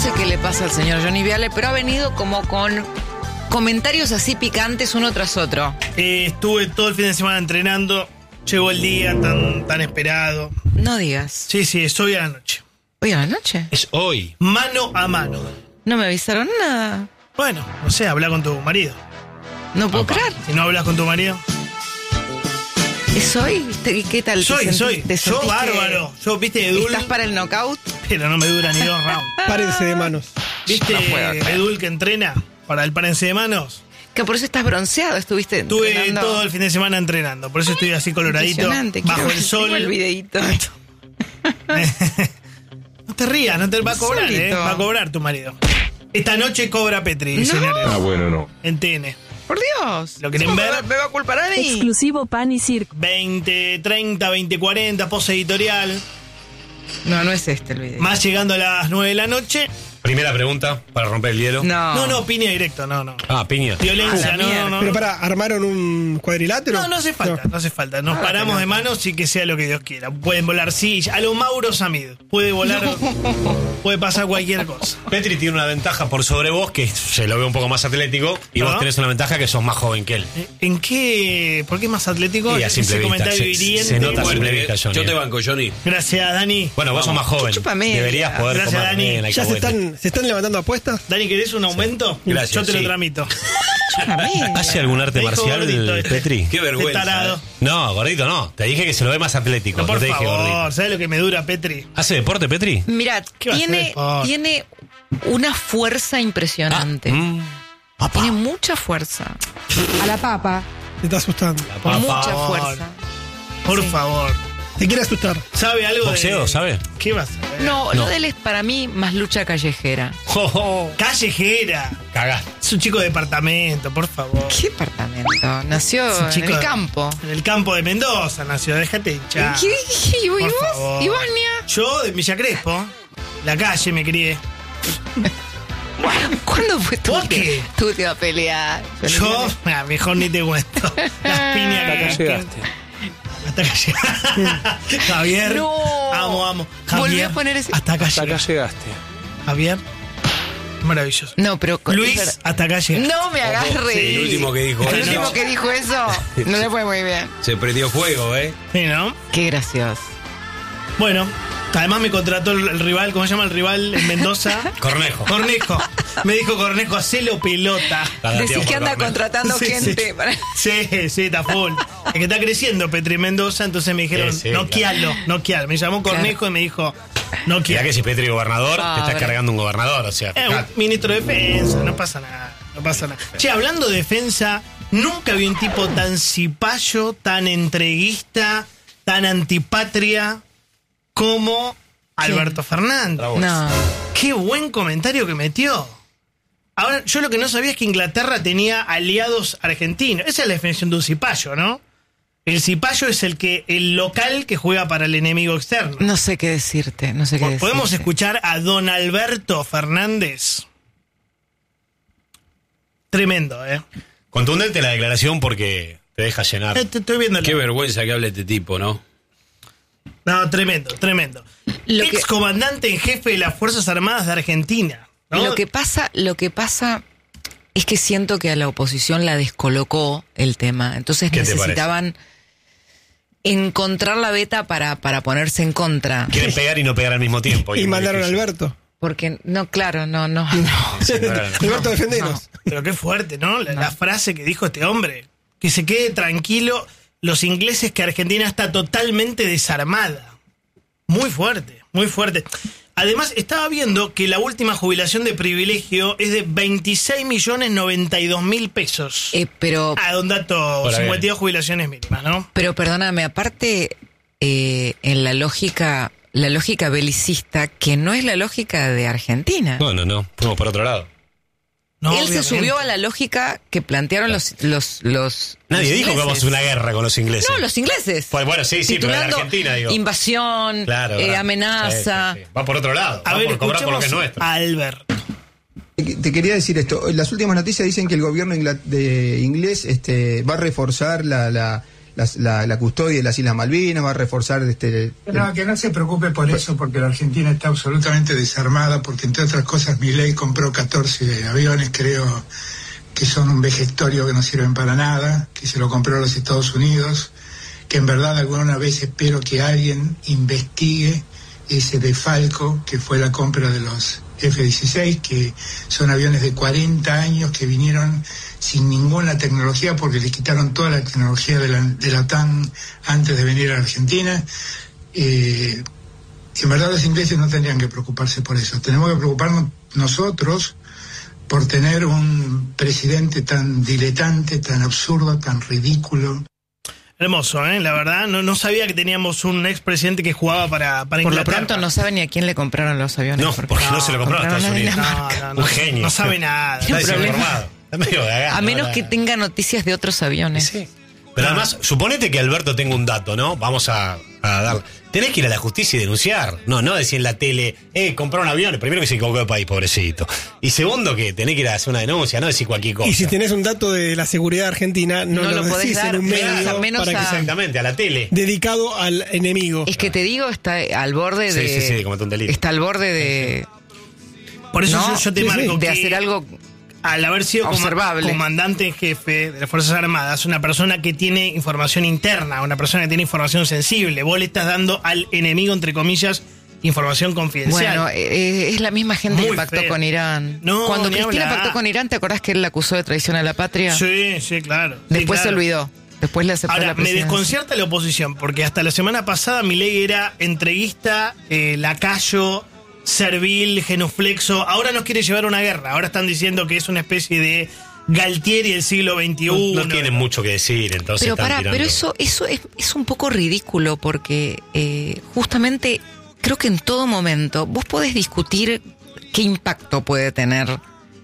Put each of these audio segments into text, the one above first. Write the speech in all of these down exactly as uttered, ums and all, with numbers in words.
sé qué le pasa al señor Johnny Viale, pero ha venido como con comentarios así picantes uno tras otro. Eh, estuve todo el fin de semana entrenando. Llegó el día tan, tan esperado. No digas. Sí, sí, es hoy a la noche. ¿Hoy a la noche? Es hoy. Mano a mano. No me avisaron nada. Bueno, no sé, habla con tu marido. No puedo Opa. creer. Si no hablas con tu marido. ¿Es hoy? ¿Te- ¿Qué tal? te Soy, sentís- soy. te Yo sentís bárbaro. Yo, viste, Edul. ¿Estás para el knockout? Pero no me dura ni dos rounds. Párense de manos. ¿Viste No puedo creer. Edul que entrena para el párense de manos? Que por eso estás bronceado, estuviste Estuve entrenando. todo el fin de semana entrenando. Por eso estoy así coloradito. Impresionante. Bajo Quiero- el sol. tengo el videíto. No te rías, no te va a cobrar, Solito. eh. Va a cobrar tu marido. Esta noche cobra Petri, No. señores. Ah, bueno, no. En T N. Por Dios. ¿Lo quieren ¿Cómo ver? Me, va- me va a culpar a mí. Exclusivo Pan y Circo. veinte, treinta, veinte, cuarenta, post editorial. No, no es este el video. Más llegando a las nueve de la noche. Primera pregunta para romper el hielo. No. No, no, piña directo, no, no. Ah, piña. Violencia, A la no, mierda. no, Pero no. para, ¿armaron un cuadrilátero? No, no hace falta, no, hace falta. Nos Ah, paramos que no. de manos y que sea lo que Dios quiera. Pueden volar sillas. A lo Mauro Samid. Puede volar. Puede pasar cualquier cosa. Petri tiene una ventaja por sobre vos, que se lo ve un poco más atlético, y ¿No? vos tenés una ventaja que sos más joven que él. ¿En qué? ¿Por qué es más atlético? Y a simple Ese vista, comentario se- hiriente. se nota a Bueno, simple eh, vista, Johnny. yo te banco, Johnny. Gracias, Dani. Bueno, vos sos más joven. Chúpame. Deberías poder Gracias, comer Dani. bien el ¿Ya se alcahuete. están, se están levantando apuestas? Dani, ¿querés un aumento? Gracias, Yo te lo sí. tramito. ¿Hace algún arte Me dijo marcial, gordito este. Petri? Qué vergüenza. Este tarado. eh. No, gordito no. Te dije que se lo ve más atlético. No, No, por te dije favor, gordito. ¿sabes lo que me dura, Petri? ¿Hace deporte, Petri? Mirá, ¿Qué va a tiene, hacer, por? tiene una fuerza impresionante. Mm. Papá. Tiene mucha fuerza. A la papa. Te está asustando. Por mucha favor. fuerza. Por Sí. favor. Te quiere asustar. ¿Sabe algo Boxeo, de...? ¿sabe? ¿Qué vas a saber? No, No. lo de él es para mí más lucha callejera. Jo, jo. Callejera. Cagá. Es un chico de departamento, por favor. ¿Qué departamento? Nació Es un en chico el de- campo. En el campo de Mendoza nació, déjate hinchar. ¿Qué? ¿Y vos? Por ¿Y vos? favor. ¿Y vos, Nia? Yo de Villa Crespo, la calle me crié. ¿Cuándo fue tu, ¿Por última- qué? tu última pelea? Yo, ah, mejor ni te cuento. Las piñas que Acá llegaste. Hasta acá llegaste. Javier. No. Amo, amo. Volví Javier. a poner ese- Hasta acá Hasta acá llegaste. llegaste. Javier. Maravilloso. No, pero... con- Luis, hasta acá llegaste. No me agarres. Sí, el último que dijo El eso. último que dijo eso no le fue muy bien. Se prendió fuego, ¿eh? Sí, ¿no? Qué gracioso. Bueno, además me contrató el, el rival, ¿cómo se llama el rival en Mendoza? Cornejo. Cornejo. Me dijo Cornejo, hacelo pelota. Decís que anda Cornejo. contratando Sí, gente sí. para... Sí, sí, está full. Es que está creciendo Petri Mendoza, entonces me dijeron, Sí, sí, noquealo, noquealo. Me llamó Cornejo Claro. y me dijo, Mirá noquealo. que si Petri gobernador, te Pobre. estás cargando un gobernador, o sea, Eh, un fijate. ministro de defensa, no pasa nada, no pasa nada. Che, hablando de defensa, nunca vi un tipo tan cipayo, tan entreguista, tan antipatria como Alberto Fernández. No. Qué buen comentario que metió. Ahora, yo lo que no sabía es que Inglaterra tenía aliados argentinos. Esa es la definición de un cipayo, ¿no? El cipayo es el que el local que juega para el enemigo externo. No sé qué decirte, no sé qué decirte. ¿Podemos escuchar a don Alberto Fernández? Tremendo, ¿eh? Contundente la declaración porque te deja llenar. Eh, te Estoy viendo la- Qué vergüenza que hable este tipo, ¿no? No, tremendo, tremendo. Lo que- Ex comandante en jefe de las Fuerzas Armadas de Argentina, ¿no? Lo que pasa, lo que pasa es que siento que a la oposición la descolocó el tema. Entonces ¿Qué te necesitaban encontrar la beta para, para ponerse en contra. Quieren pegar y no pegar al mismo tiempo. Y es muy mandaron a difícil. Alberto. Porque, no, claro, no, no, no. Sí, no, no, no. Alberto, defendenos. Pero qué fuerte, ¿no? La, la frase que dijo este hombre. Que se quede tranquilo los ingleses, que Argentina está totalmente desarmada. Muy fuerte, muy fuerte. Además, estaba viendo que la última jubilación de privilegio es de veintiséis millones noventa y dos mil pesos. Eh, pero, Ah, un dato, Por ahí. cincuenta y dos jubilaciones mínimas, ¿no? pero perdóname, aparte, eh, en la lógica, la lógica belicista, que no es la lógica de Argentina. No, no, no. Fuimos por otro lado. No, Él se obviamente. subió a la lógica que plantearon los, los, los Nadie los dijo que vamos a ingleses. hacer una guerra con los ingleses. No, los ingleses. Pues bueno, sí, sí, pero en Titulando Argentina, digo. invasión, Claro, eh, ¿verdad? amenaza. Sí, sí, sí. Va por otro lado. A va ver, por cobrar por lo que es escuchemos nuestro. a Alberto. Te quería decir esto. Las últimas noticias dicen que el gobierno ingla- de inglés este, va a reforzar la, la, las- la, la custodia de las Islas Malvinas, va a reforzar este... No, que no se preocupe por eso, porque la Argentina está absolutamente desarmada, porque entre otras cosas Milei compró catorce aviones, creo que son un vejestorio que no sirven para nada, que se lo compró a los Estados Unidos, que en verdad alguna vez espero que alguien investigue ese desfalco que fue la compra de los F dieciséis, que son aviones de cuarenta años que vinieron sin ninguna tecnología porque le quitaron toda la tecnología de la, de la OTAN antes de venir a la Argentina. Eh, en verdad los ingleses no tendrían que preocuparse por eso. Tenemos que preocuparnos nosotros por tener un presidente tan diletante, tan absurdo, tan ridículo. Hermoso, ¿eh? La verdad, no, no sabía que teníamos un expresidente que jugaba para, para Por lo Inglaterra. pronto no sabe ni a quién le compraron los aviones. No, porque no se lo compraron a Estados Unidos. No, no, no, Un genio. No sabe nada. Está un problema. desinformado. Está medio cagado, A menos la- que tenga noticias de otros aviones. Sí. Pero además, suponete que Alberto tenga un dato, ¿no? Vamos a, a dar. Tenés que ir a la justicia y denunciar. No, no decir en la tele, eh, compró un avión. Primero que se equivocó de país, pobrecito. Y segundo que tenés que ir a hacer una denuncia, no decir cualquier cosa. Y si tenés un dato de la seguridad argentina, no, No lo, lo podés decís dar, en un menos medio a- menos para que a- sea Exactamente, a la tele. dedicado al enemigo. Es que te digo, está al borde Sí, de. sí, sí, de cometer un delito. Está al borde de. Por eso ¿no? yo, yo te Sí, sí. marco de que hacer algo. al haber sido coma- observable. comandante en jefe de las Fuerzas Armadas, una persona que tiene información interna, una persona que tiene información sensible, vos le estás dando al enemigo, entre comillas, información confidencial. Bueno, eh, es la misma gente Muy que pactó feo. con Irán. No, Cuando ni Cristina hablar. pactó con Irán, ¿te acordás que él la acusó de traición a la patria? Sí, sí, claro. Sí, Después se claro. olvidó. Después le aceptó Ahora, la me presidencia. desconcierta la oposición, porque hasta la semana pasada Milei era entreguista, eh, lacayo, servil, genuflexo. Ahora nos quiere llevar a una guerra. Ahora están diciendo que es una especie de Galtieri del siglo veintiuno. No tienen mucho que decir, entonces Pero están pará, tirando. pero eso, eso es, es un poco ridículo porque eh, justamente creo que en todo momento vos podés discutir qué impacto puede tener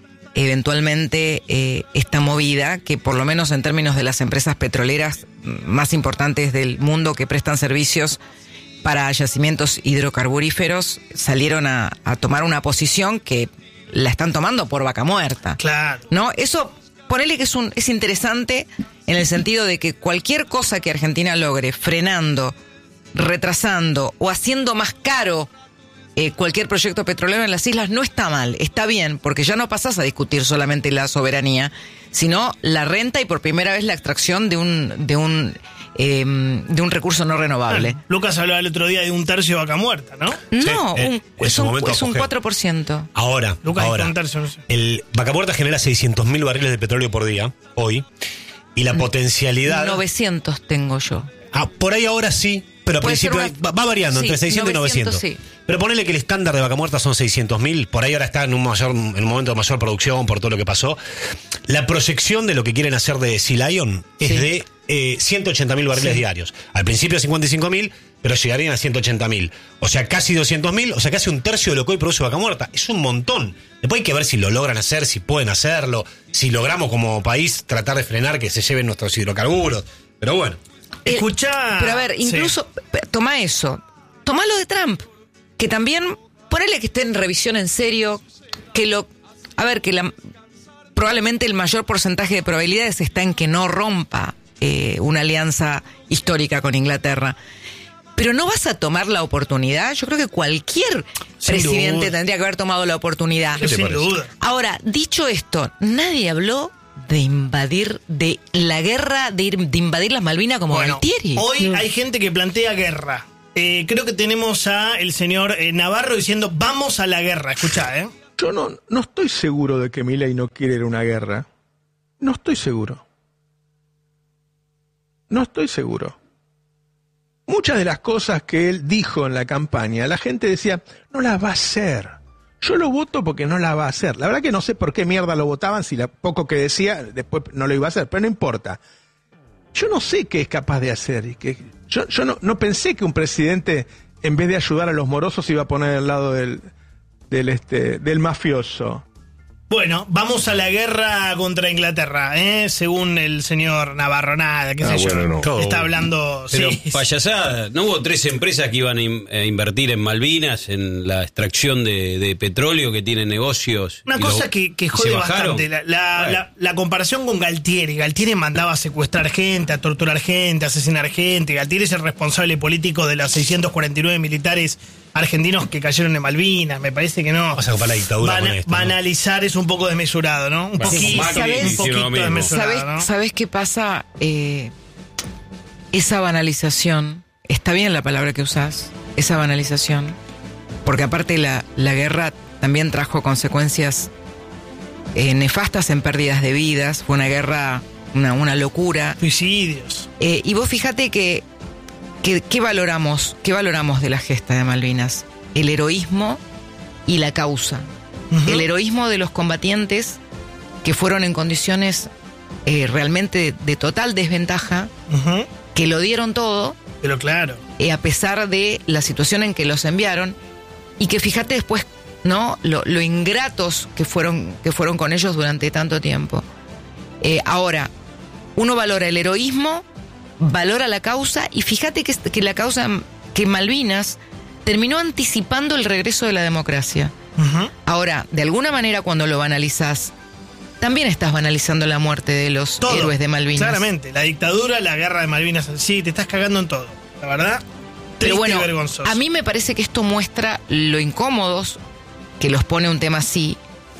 eventualmente eh, esta movida, que por lo menos en términos de las empresas petroleras más importantes del mundo que prestan servicios para yacimientos hidrocarburíferos salieron a, a tomar una posición que la están tomando por vaca muerta. Claro. ¿No? Eso, ponele que es un es interesante en el sentido de que cualquier cosa que Argentina logre frenando, retrasando o haciendo más caro eh, cualquier proyecto petrolero en las islas no está mal, está bien, porque ya no pasás a discutir solamente la soberanía, sino la renta y por primera vez la extracción de un de un eh, de un recurso no renovable. Ah, Lucas hablaba el otro día de un tercio vaca muerta, ¿no? No, eh, un, en es, su un, momento es un apogeo. cuatro por ciento. Ahora, Lucas, ahora dijo un tercio, no sé. el Vaca Muerta genera seiscientos mil barriles de petróleo por día, hoy, y la potencialidad... novecientos tengo yo. Ah, por ahí ahora sí, pero al Puede principio ser una- va, va variando sí, entre seiscientos y novecientos, novecientos. sí. Pero ponele que el estándar de Vaca Muerta son seiscientos mil, por ahí ahora está en un mayor en un momento de mayor producción por todo lo que pasó. La proyección de lo que quieren hacer de Sea Lion es Sí. de eh, ciento ochenta mil barriles Sí. diarios. Al principio cincuenta y cinco mil, pero llegarían a ciento ochenta mil. O sea, casi doscientos mil, o sea, casi un tercio de lo que hoy produce Vaca Muerta. Es un montón. Después hay que ver si lo logran hacer, si pueden hacerlo, si logramos como país tratar de frenar que se lleven nuestros hidrocarburos. Pero bueno. El- Escuchá. Pero a ver, Sí. incluso, p- toma eso. Toma lo de Trump, que también, ponele que esté en revisión en serio, que lo. A ver, que la, probablemente el mayor porcentaje de probabilidades está en que no rompa eh, una alianza histórica con Inglaterra. Pero no vas a tomar la oportunidad. Yo creo que cualquier Sin presidente duda. tendría que haber tomado la oportunidad. ¿Qué te Sin parece? duda. Ahora, dicho esto, nadie habló de invadir, de la guerra, de, ir, de invadir las Malvinas como Bueno, Galtieri. hoy hay gente que plantea guerra. Eh, creo que tenemos a el señor eh, Navarro diciendo vamos a la guerra. Escuchá, ¿eh? Yo no, no estoy seguro de que Milei no quiere ir a una guerra. No estoy seguro. No estoy seguro. Muchas de las cosas que él dijo en la campaña, la gente decía, no las va a hacer. Yo lo voto porque no la va a hacer. La verdad que no sé por qué mierda lo votaban, si la poco que decía, después no lo iba a hacer, pero no importa. Yo no sé qué es capaz de hacer. Y que, yo yo no, no pensé que un presidente, en vez de ayudar a los morosos, iba a poner al lado del, del, este, del mafioso. Bueno, vamos a la guerra contra Inglaterra, ¿eh? Según el señor Navarro, nada, qué sé Ah, yo. bueno, no. Todo. Está hablando... Pero sí. payasada, ¿no hubo tres empresas que iban a, in- a invertir en Malvinas, en la extracción de, de petróleo, que tienen negocios? Una y cosa lo- que, que y jode se bajaron? bastante, la, la, Bueno. la- la comparación con Galtieri. Galtieri mandaba a secuestrar gente, a torturar gente, a asesinar gente. Galtieri es el responsable político de los seiscientos cuarenta y nueve militares argentinos que cayeron en Malvinas. Me parece que no. Vas a comparar la dictadura Bana- con esto, ¿no? banalizar es un poco desmesurado, ¿no? Un Bueno, poquito, Macri un hicieron poquito lo mismo. desmesurado, ¿Sabes, ¿no? ¿Sabes qué pasa? Eh, esa banalización, está bien la palabra que usás, esa banalización, porque aparte la, la guerra también trajo consecuencias eh, nefastas en pérdidas de vidas, fue una guerra, una, una locura. Suicidios. Eh, y vos fíjate que, que ¿qué valoramos? ¿Qué valoramos de la gesta de Malvinas? El heroísmo y la causa. Ujú. El heroísmo de los combatientes que fueron en condiciones eh, realmente de, de total desventaja, Ujú. que lo dieron todo, Pero claro. eh, a pesar de la situación en que los enviaron, y que fíjate después, ¿no? Lo, lo ingratos que fueron, que fueron con ellos durante tanto tiempo. Eh, ahora, uno valora el heroísmo, valora la causa, y fíjate que, que la causa, que Malvinas terminó anticipando el regreso de la democracia. Ujú. Ahora, de alguna manera cuando lo banalizás, también estás banalizando la muerte de los Todo. héroes de Malvinas. Claramente. La dictadura, la guerra de Malvinas. Sí, te estás cagando en todo. La verdad. Pero Triste bueno, y vergonzoso. a mí me parece que esto muestra lo incómodos que los pone un tema así,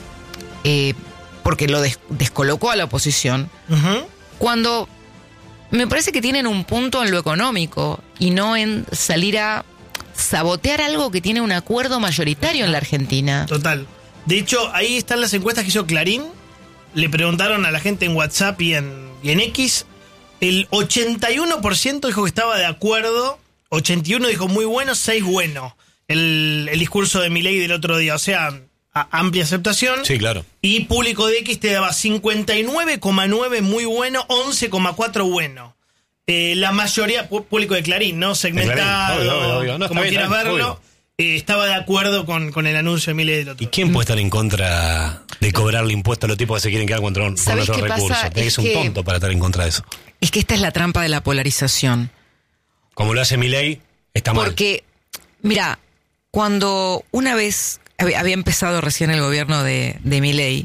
eh, porque lo des- descolocó a la oposición, Ujú. cuando me parece que tienen un punto en lo económico y no en salir a sabotear algo que tiene un acuerdo mayoritario en la Argentina. Total. De hecho, ahí están las encuestas que hizo Clarín. Le preguntaron a la gente en WhatsApp y en, y en X. El ochenta y uno por ciento dijo que estaba de acuerdo. ochenta y uno por ciento dijo muy bueno, seis bueno. El, el discurso de Milei del otro día. O sea, a- amplia aceptación. Sí, claro. Y público de X te daba cincuenta y nueve coma nueve muy bueno, once coma cuatro bueno. Eh, la mayoría, pu- público de Clarín, ¿no? Segmentado, Obvio, obvio, obvio. No, está como bien, quieras está bien, verlo. obvio. eh, estaba de acuerdo con, con el anuncio de Milei del otro ¿Y día. quién puede estar en contra de cobrarle impuestos a los tipos que se quieren quedar con, con ¿Sabés nuestros qué pasa? recursos? Tiene que Es ser un que- tonto para estar en contra de eso. Es que esta es la trampa de la polarización. Como lo hace Milei, está mal. Porque, mira, cuando una vez había había empezado recién el gobierno de, de Milei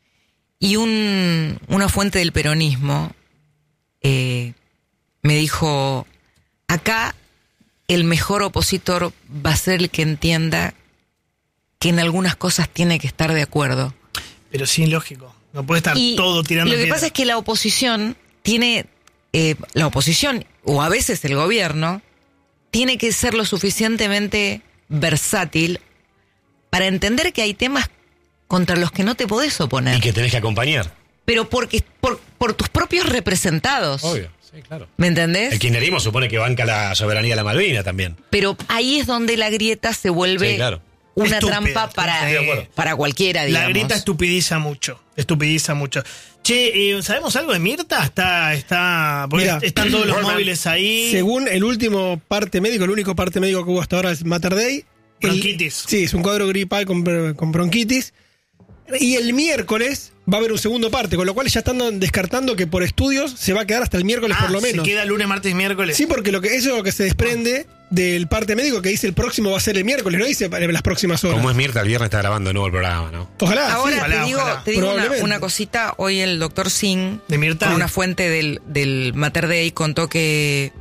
y un, una fuente del peronismo eh, me dijo, acá el mejor opositor va a ser el que entienda que en algunas cosas tiene que estar de acuerdo. Pero sí, lógico. No puede estar Y todo tirando lo que piedra. pasa es que la oposición tiene, eh, la oposición, o a veces el gobierno, tiene que ser lo suficientemente versátil para entender que hay temas contra los que no te podés oponer. Y que tenés que acompañar. Pero porque, por, por tus propios representados. Obvio, sí, claro. ¿Me entendés? El kirchnerismo supone que banca la soberanía de la Malvina también. Pero ahí es donde la grieta se vuelve Sí, claro. una Estúpida. trampa para, Estoy de acuerdo. para cualquiera, digamos. La grieta estupidiza mucho. Estupidiza mucho. Che, eh, ¿sabemos algo de Mirta? Está, está, porque Mira, están todos los Goldman. móviles ahí. Según el último parte médico, el único parte médico que hubo hasta ahora es Mater Dei. El- Bronquitis. sí, es un cuadro gripal con, br- con bronquitis. Y el miércoles va a haber un segundo parte, con lo cual ya están descartando que por estudios se va a quedar hasta el miércoles Ah, por lo menos. se queda lunes, martes y miércoles. Sí, porque lo que, eso es lo que se desprende del parte médico que dice el próximo va a ser el miércoles, no dice para las próximas horas. Como es Mirta, el viernes está grabando de nuevo el programa, ¿no? Ojalá. Ahora sí. ojalá, te digo, ojalá. te digo una, Probablemente. una cosita. Hoy el doctor Singh, ¿De Mirta? con una fuente del, del Mater Dei, contó que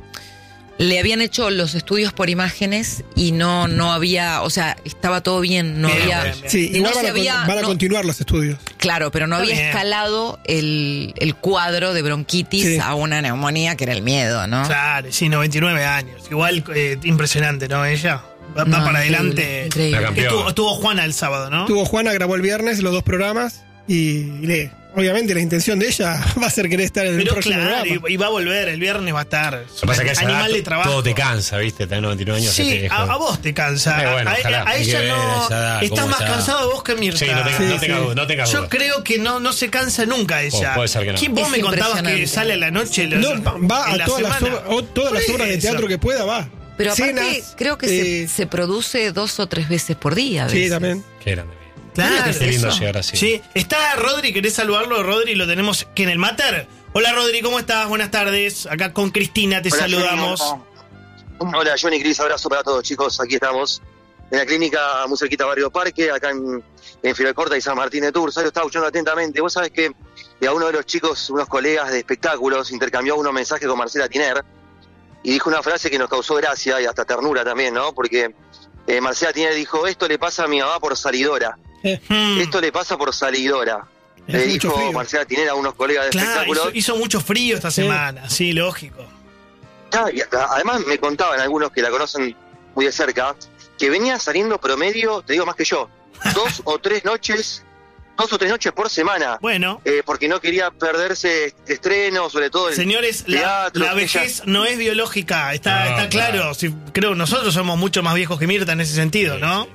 le habían hecho los estudios por imágenes y no, no había, o sea, estaba todo bien, no Bien, había... bien, bien. Sí, y igual no van, se a, con- había- van a no- continuar los estudios. Claro, pero no Está había bien. escalado el, el cuadro de bronquitis Sí. a una neumonía que era el miedo, ¿no? Claro, sí, noventa y nueve años. Igual, eh, impresionante, ¿no? Ella va, va No, para increíble, adelante. increíble. La campeona. Estuvo, estuvo Juana el sábado, ¿no? Tuvo Juana, grabó el viernes los dos programas y, y le, obviamente la intención de ella va a ser querer estar en el Pero próximo claro, programa. y, y va a volver, el viernes va a estar. Lo que pasa es que a esa Animal edad de trabajo. todo te cansa, ¿viste? Tenés noventa y nueve años. Sí, este a, viejo. a vos te cansa. Eh, bueno, a, ojalá. a- a Hay que ella ver no. esa edad, Estás cómo más está. cansado vos que Mirta. Sí, no tengas Sí, no sí. tengas duda, no tengas Yo duda. creo que no, no se cansa nunca ella. Oh, puede ser que no. ¿Quién vos Es me contabas que impresionante. sale a la noche? No, los- va en a la todas las, semana? obras, o todas las Por obras de eso. teatro que pueda, va. Pero aparte Cenas, creo que se, eh, se produce dos o tres veces por día. a Sí, veces. también. Qué grande. Claro. Qué lindo eso? llegar así. Sí. Está Rodri, ¿querés salvarlo, Rodri? Lo tenemos que en el Mater. Hola, Rodri, ¿cómo estás? Buenas tardes. Acá con Cristina te Hola, saludamos. Johnny. Hola, Johnny, Cris, abrazo para todos, chicos. Aquí estamos en la clínica muy cerquita Barrio Parque, acá en, en Filacorta y San Martín de Tours. Lo estaba escuchando atentamente. Vos sabés que a uno de los chicos, unos colegas de espectáculos, intercambió unos mensajes con Marcela Tiner y dijo una frase que nos causó gracia y hasta ternura también, ¿no? Porque eh, Marcela Tiner dijo, esto le pasa a mi mamá por salidora. Eh, Hmm. Esto le pasa por salidora. Es Le mucho dijo frío. Marcela Tiner a unos colegas de Claro, espectáculos. hizo, hizo mucho frío esta semana. Sí, lógico. Ah, y a- además me contaban algunos que la conocen muy de cerca, que venía saliendo promedio, te digo más que yo, dos o tres noches, dos o tres noches por semana, Bueno, eh, porque no quería perderse estrenos, sobre todo el señores, la, teatro, la que vejez ella- no es biológica. Está, No, está claro. claro. Sí, creo nosotros somos mucho más viejos que Mirta en ese sentido, ¿no?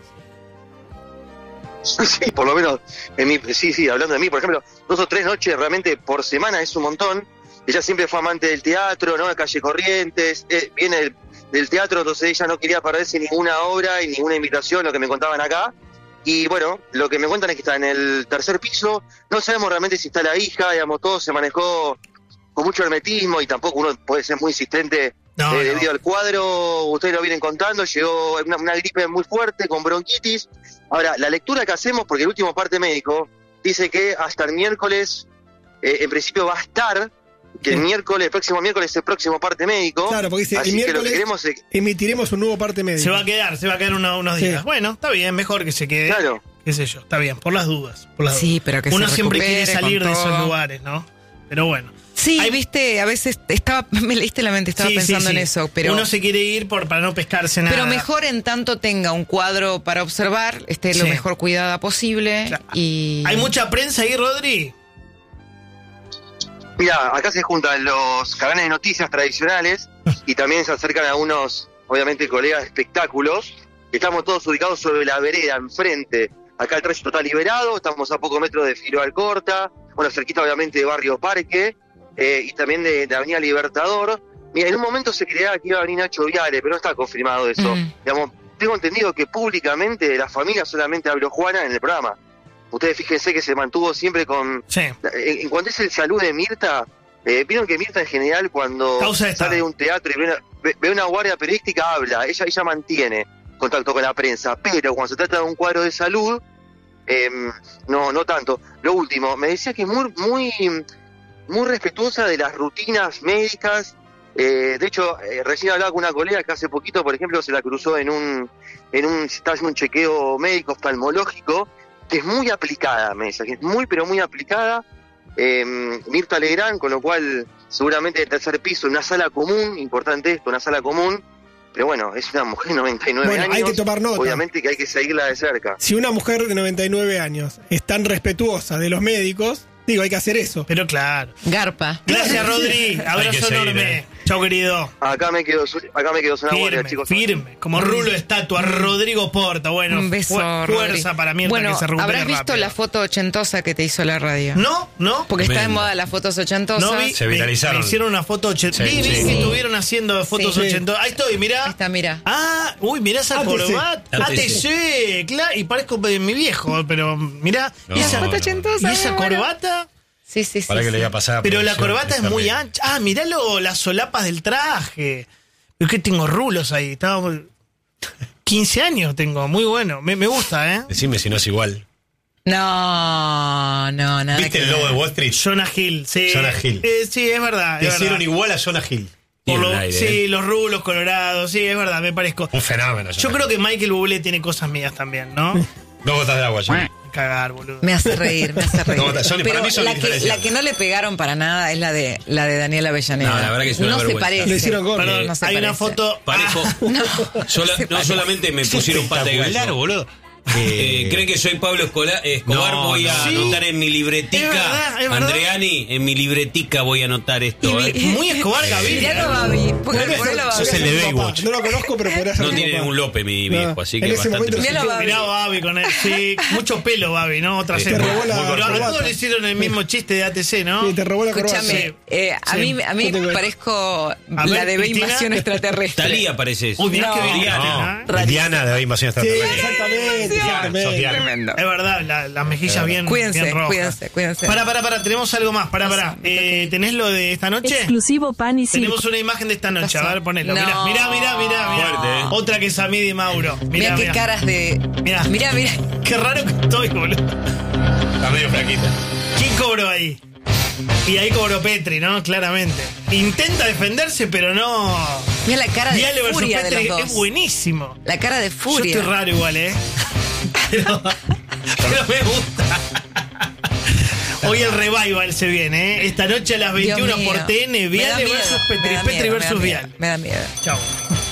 Sí, por lo menos, en mi, sí, sí, hablando de mí, por ejemplo, dos o tres noches realmente por semana es un montón. Ella siempre fue amante del teatro, ¿no? De Calle Corrientes, eh, viene del, del teatro, entonces ella no quería perderse ninguna obra y ninguna invitación, lo que me contaban acá. Y bueno, lo que me cuentan es que está en el tercer piso, no sabemos realmente si está la hija, digamos, todo se manejó con mucho hermetismo y tampoco uno puede ser muy insistente No, eh, no. debido al cuadro, ustedes lo vienen contando, llegó una, una gripe muy fuerte con bronquitis. Ahora, la lectura que hacemos, porque el último parte médico dice que hasta el miércoles, eh, en principio va a estar, que el miércoles, el próximo miércoles es el próximo parte médico. Claro, porque dice, el así que lo que miércoles queremos es, emitiremos un nuevo parte médico. Se va a quedar, se va a quedar uno- unos Sí. días. Bueno, está bien, mejor que se quede. claro, Qué sé yo, está bien, por las dudas. Por las Sí, dudas. pero que uno se siempre recupere quiere salir con de esos todo. lugares, ¿no? Pero bueno. Sí, Hay- viste, a veces estaba, me leíste la mente, estaba Sí, sí, pensando sí. en eso, pero, uno se quiere ir por, para no pescarse nada. pero mejor en tanto tenga un cuadro para observar, esté lo Sí. mejor cuidada posible Claro. y... ¿Hay mucha prensa ahí, Rodri? mira, acá se juntan los canales de noticias tradicionales y también se acercan a unos, obviamente, colegas de espectáculos. Estamos todos ubicados sobre la vereda, enfrente. Acá el tránsito está liberado, estamos a pocos metros de Filo Alcorta, bueno, cerquita obviamente de Barrio Parque, eh, y también de, de Avenida Libertador. Mira, en un momento se creía que iba a venir Nacho Viale, pero no está confirmado eso. Mm. Digamos, tengo entendido que públicamente la familia solamente habló Juana en el programa. Ustedes fíjense que se mantuvo siempre con... Sí. En, en cuanto es el salud de Mirta, eh, vieron que Mirta en general cuando Causa de sale de estado. un teatro y ve una, ve- ve una guardia periodística, habla, ella, ella mantiene contacto con la prensa, pero cuando se trata de un cuadro de salud, eh, no, no tanto. Lo último, me decía que es muy, muy, muy respetuosa de las rutinas médicas. Eh, de hecho, eh, recién hablaba con una colega que hace poquito, por ejemplo, se la cruzó en un, en un, estaba haciendo un chequeo médico oftalmológico, que es muy aplicada, me dice, que es muy, pero muy aplicada. Eh, Mirta Legrand, con lo cual, seguramente el tercer piso, una sala común, importante esto, una sala común, pero bueno, es una mujer de noventa y nueve Bueno, años. hay que tomar nota. Obviamente que hay que seguirla de cerca. Si una mujer de noventa y nueve años es tan respetuosa de los médicos, digo, hay que hacer eso. Pero claro. Garpa. Gracias, Rodri. Abrazo que seguir, enorme. eh. Chao, querido. Acá me quedo, su- acá me quedo una guardia, Firme, chicos. firme. Como rulo de estatua, Rodrigo Porta. Bueno, Un beso, fu- Rodri. fuerza para Mirta Bueno, que se recupere habrás visto rápido. la foto ochentosa que te hizo la radio. No, no. Porque está de Tremendo. moda las fotos ochentosas. No vi. Se me- viralizaron. Me hicieron una foto ochenta. Sí, vi, vi sí. que estuvieron haciendo fotos Sí. ochenta. Ahí estoy, mirá. Ahí está, mira. Ah, uy, mirá esa A T C. corbata. A A T T C. C, claro. Y parezco de mi viejo, pero mirá. No, y esa, no, foto no. ochentosa. y esa muy buena. corbata. Sí, sí, sí. Para que sí. le iba a pasar. a Pero la producción, corbata es muy terrible. ancha. Ah, miralo, las solapas del traje. Es que tengo rulos ahí. Estaba muy- quince años tengo, muy bueno. Me, me gusta, ¿eh? Decime si no es igual. No, no, nada. ¿Viste que el logo ver. de Wall Street? Jonah Hill, sí. Jonah Hill. Eh, sí, es verdad. Te Es hicieron verdad. igual a Jonah Hill. Por Tiene lo- un aire, sí, ¿eh? los rulos colorados, sí, es verdad, me parezco. Un fenómeno. Yo creo que Michael Bublé tiene cosas mías también, ¿no? Dos gotas de agua, Johnny. Cagar, boludo. Me hace reír, me hace reír. No, Sony, para Pero mí son la que, diferenciales. la que no le pegaron para nada es la de la de Daniela Avellaneda. No, la verdad que es una no se vergüenza. parece. Lo hicieron con- Perdón, no se hay una parece. foto. Parejo. Ah, No, Sola- se no parece. solamente me pusieron pata de Espectacular, gallo. boludo. Eh, ¿Creen que soy Pablo Escola- Escobar? No, voy a no. Sí. anotar en mi Es libretica. verdad, es verdad. Andreani, en mi libretica voy a anotar esto. Y ¿eh? vi- Muy Escobar Gaviria. Miralo, Babi. Porque Podría ponelo, ser- Babi. sos el de su papá. Baywatch. No lo conozco, pero podría ser No su tiene papá. ningún Lope mi No, viejo, así en que ese bastante. momento Míralo, Babi. Mirá Babi con él. Sí, mucho pelo, Babi, ¿no? Otra Sí. época. Te robó la Pero a corbata. todos le hicieron el mismo chiste de A T C, ¿no? Sí, te robó la corbata. Escúchame, Sí. eh, a Sí. mí, a mí Yo tengo- parezco A la ver, de B Cristina. Invasión Extraterrestre. Talía parece eso. Uy, mirá No. que bien. No. ¿eh? Diana de Invasión Sí, Extraterrestre. exactamente. Dios. Tremendo. Es verdad, la- las mejillas bien, Cuídense, bien rojas. cuídense, cuídense. Para, para, para, tenemos algo más. Para, para. Eh, ¿Tenés lo de esta noche? Exclusivo pan y circo. Tenemos una imagen de esta noche. A ver, ponelo. No. Mirá, mirá, mirá, mirá. mirá. Fuerte, ¿eh? Otra que Samid y Mauro. Mirá Mirá, qué mirá. caras de. Mirá. Mirá, mirá. Qué raro que estoy, boludo. Está medio flaquita. ¿Quién cobró ahí? Y ahí cobró Petri, ¿no? Claramente. Intenta defenderse, pero no. Mirá la cara de Viale versus furia de Petri los es dos. buenísimo. La cara de Yo furia. estoy raro igual, ¿eh? Pero, pero me gusta. Hoy el revival se viene, ¿eh? Esta noche a las Dios veintiuna mío. por T N, Me da Viale miedo, versus me Petri, da Petri miedo, versus me da Vial. miedo, Me da miedo. Chao.